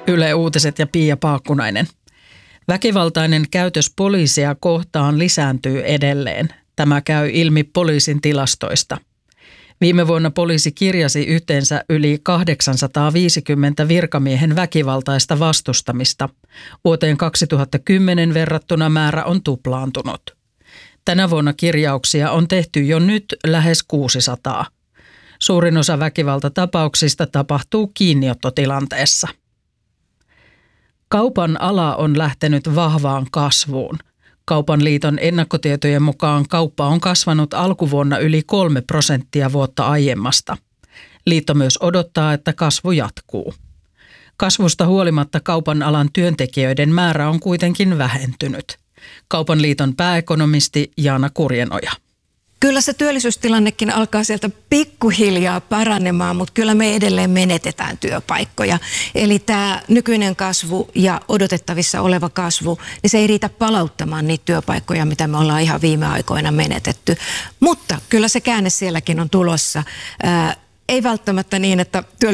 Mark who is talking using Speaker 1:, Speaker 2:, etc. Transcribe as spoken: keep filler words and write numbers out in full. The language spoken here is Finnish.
Speaker 1: Yle Uutiset ja Pia Paakkunainen. Väkivaltainen käytös poliisia kohtaan lisääntyy edelleen. Tämä käy ilmi poliisin tilastoista. Viime vuonna poliisi kirjasi yhteensä yli kahdeksansataaviisikymmentä virkamiehen väkivaltaista vastustamista. Vuoteen kaksituhattakymmenen verrattuna määrä on tuplaantunut. Tänä vuonna kirjauksia on tehty jo nyt lähes kuusisataa. Suurin osa väkivaltatapauksista tapahtuu kiinniottotilanteessa. Kaupan ala on lähtenyt vahvaan kasvuun. Kaupan liiton ennakkotietojen mukaan kauppa on kasvanut alkuvuonna yli kolme prosenttia vuotta aiemmasta. Liitto myös odottaa, että kasvu jatkuu. Kasvusta huolimatta kaupan alan työntekijöiden määrä on kuitenkin vähentynyt. Kaupan liiton pääekonomisti Jaana Kurjenoja.
Speaker 2: Kyllä se työllisyystilannekin alkaa sieltä pikkuhiljaa paranemaan, mutta kyllä me edelleen menetetään työpaikkoja. Eli tämä nykyinen kasvu ja odotettavissa oleva kasvu, niin se ei riitä palauttamaan niitä työpaikkoja, mitä me ollaan ihan viime aikoina menetetty. Mutta kyllä se käänne sielläkin on tulossa. Ää, ei välttämättä niin, että työllisyystilanne